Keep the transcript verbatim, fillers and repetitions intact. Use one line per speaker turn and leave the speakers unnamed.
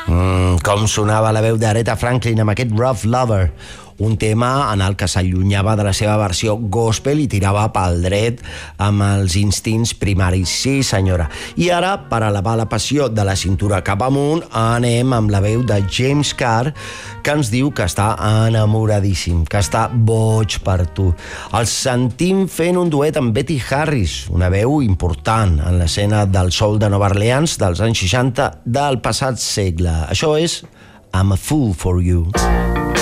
Mm, com sonava la veu d'Aretha Franklin amb aquest Rough Lover, un tema en el que s'allunyava de la seva versió gospel i tirava pel dret amb els instints primaris. Sí, senyora. I ara, per elevar la passió de la cintura cap amunt, anem amb la veu de James Carr, que ens diu que està enamoradíssim, que està boig per tu. El sentim fent un duet amb Betty Harris, una veu important en l'escena del soul de Nova Orleans dels anys seixanta del passat segle. Això és I'm a Fool for You.